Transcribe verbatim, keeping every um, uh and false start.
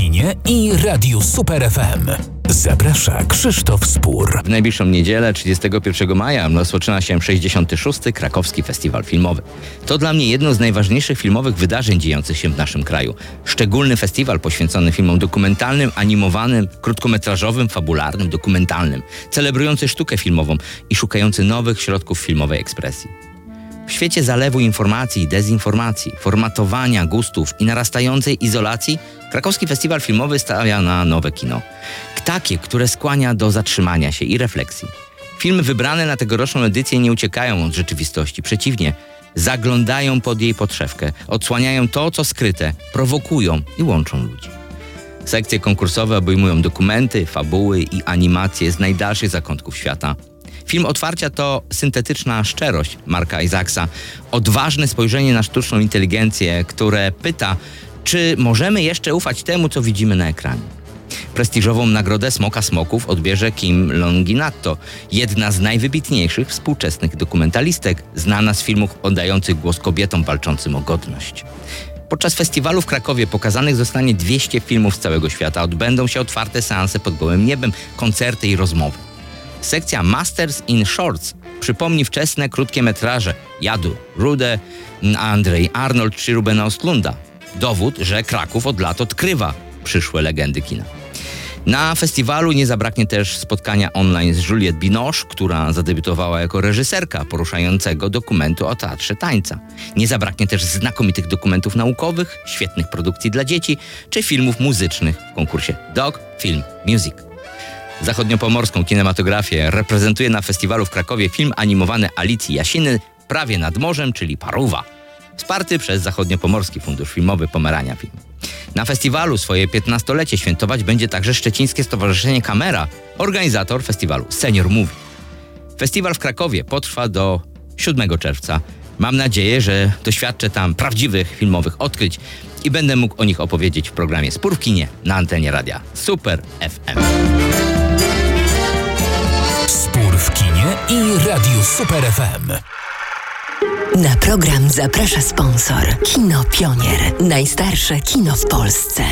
kinie i Radiu Super F M. Zaprasza Krzysztof Spór. W najbliższą niedzielę, trzydziestego pierwszego maja, rozpoczyna się sześćdziesiąty szósty Krakowski Festiwal Filmowy. To dla mnie jedno z najważniejszych filmowych wydarzeń dziejących się w naszym kraju. Szczególny festiwal poświęcony filmom dokumentalnym, animowanym, krótkometrażowym, fabularnym, dokumentalnym, celebrujący sztukę filmową i szukający nowych środków filmowej ekspresji. W świecie zalewu informacji i dezinformacji, formatowania gustów i narastającej izolacji, Krakowski Festiwal Filmowy stawia na nowe kino. Takie, które skłania do zatrzymania się i refleksji. Filmy wybrane na tegoroczną edycję nie uciekają od rzeczywistości. Przeciwnie, zaglądają pod jej podszewkę, odsłaniają to, co skryte, prowokują i łączą ludzi. Sekcje konkursowe obejmują dokumenty, fabuły i animacje z najdalszych zakątków świata. Film otwarcia to syntetyczna szczerość Marka Isaacsa, odważne spojrzenie na sztuczną inteligencję, które pyta, czy możemy jeszcze ufać temu, co widzimy na ekranie. Prestiżową nagrodę Smoka Smoków odbierze Kim Longinatto, jedna z najwybitniejszych współczesnych dokumentalistek, znana z filmów oddających głos kobietom walczącym o godność. Podczas festiwalu w Krakowie pokazanych zostanie dwieście filmów z całego świata. Odbędą się otwarte seanse pod gołym niebem, koncerty i rozmowy. Sekcja Masters in Shorts przypomni wczesne, krótkie metraże Jadu, Rude, Andrzej Arnold czy Rubena Ostlunda. Dowód, że Kraków od lat odkrywa przyszłe legendy kina. Na festiwalu nie zabraknie też spotkania online z Juliette Binoche, która zadebiutowała jako reżyserka poruszającego dokumentu o teatrze tańca. Nie zabraknie też znakomitych dokumentów naukowych, świetnych produkcji dla dzieci czy filmów muzycznych w konkursie Dog Film Music. Zachodniopomorską kinematografię reprezentuje na festiwalu w Krakowie film animowany Alicji Jasiny Prawie nad morzem, czyli Paruwa, wsparty przez Zachodniopomorski Fundusz Filmowy Pomerania Film. Na festiwalu swoje piętnastolecie świętować będzie także Szczecińskie Stowarzyszenie Kamera, organizator festiwalu Senior Movie. Festiwal w Krakowie potrwa do siódmego czerwca. Mam nadzieję, że doświadczę tam prawdziwych filmowych odkryć i będę mógł o nich opowiedzieć w programie Spór w kinie na antenie radia Super F M. Spór w kinie i Radiu Super F M. Na program zaprasza sponsor Kino Pionier. Najstarsze kino w Polsce.